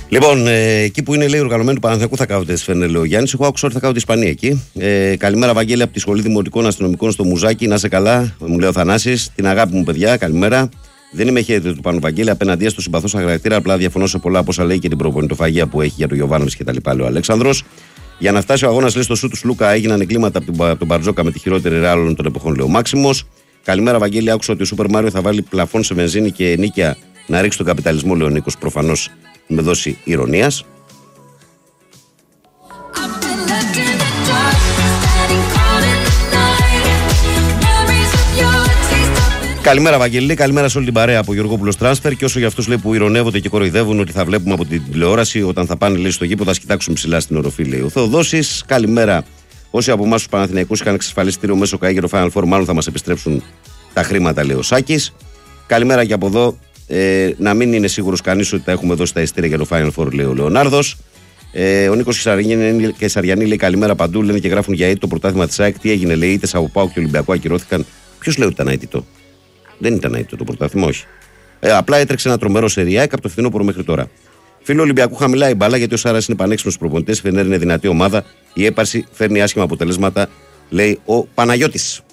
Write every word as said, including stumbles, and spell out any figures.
Λοιπόν, ε, εκεί που είναι λέει οργανωμένο του Παναθηναϊκού θα κάθονται τι φέρνε, λέει ο Γιάννης. Εγώ άκουσα ότι θα κάθονται Ισπανία εκεί. Ε, καλημέρα, Βαγγέλη, από τη Σχολή Δημοτικών Αστυνομικών στο Μουζάκι. Να είσαι καλά, μου λέει ο Θανάσης. Την αγάπη μου, παιδιά, καλημέρα. Δεν είμαι χαίρετο του Πάνου Βαγγέλη. Απέναντία στο συμπαθώ σαν χαρακτήρα. Απλά διαφωνώ σε πολλά από όσα λέει και την προπονητοφαγία που έχει για τον Γιωβάνοβιτς και τα λοιπά, λέει ο Αλέξανδρος. Για να φτάσει ο αγώνα, λέει στο σου του Λούκα, έγιναν εγκλήματα από τον Μπαρτζόκα με τη χειρότερη ρεάλ όλων των εποχών, λέει ο Μάξιμος. Καλημέρα, Βαγγέλη. Άκουσα ότι ο Σούπερ Μάριο θα βάλει πλαφόν σε βενζίνη και νίκια να ρίξει τον καπιταλισμό, λέει ο Νίκος, προφανώς με δόση ηρωνίας. Καλημέρα, Βαγγελή. Καλημέρα σε όλη την παρέα από Γεωργόπουλος Τράνσφερ. Και όσο για αυτούς λέει που ηρωνεύονται και κοροϊδεύουν ότι θα βλέπουμε από την τηλεόραση όταν θα πάνε λέει στο γήπεδο, θα κοιτάξουν ψηλά στην οροφή, λέει ο Θεοδόσης. Καλημέρα. Όσοι από εμάς τους Παναθηναϊκούς είχαν εξασφαλιστήριο μέσω ΚΑΕ για το Final Four, μάλλον θα μας επιστρέψουν τα χρήματα, λέει ο Σάκης. Καλημέρα και από εδώ. Ε, να μην είναι σίγουρος κανείς ότι θα έχουμε δώσει τα εισιτήρια για το Final Four, λέει ο Λεωνάρδος. Ε, ο Νίκος και Σαριανή λέει καλημέρα παντού. Λένε και γράφουν για το πρωτάθλημα της ΑΕΚ. Τι έγινε, λέει, ήττες από ΠΑΟΚ και Ολυμπιακό ακυρώθηκαν. Ποιος λέει ότι ήταν αίτητο? Δεν ήταν αίτητο το πρωτάθλημα, όχι. Ε, απλά έτρεξε ένα τρομερό σερί ΑΕΚ από το φθινόπωρο μέχρι τώρα. Φίλο Ολυμπιακού χαμηλά η μπάλα γιατί ο Σάρας είναι πανέξυπνος προπονητής. Η Φενέρ είναι δυνατή ομάδα. Η έπαρση φέρνει άσχημα αποτελέσματα, λέει ο Παναγιώτης.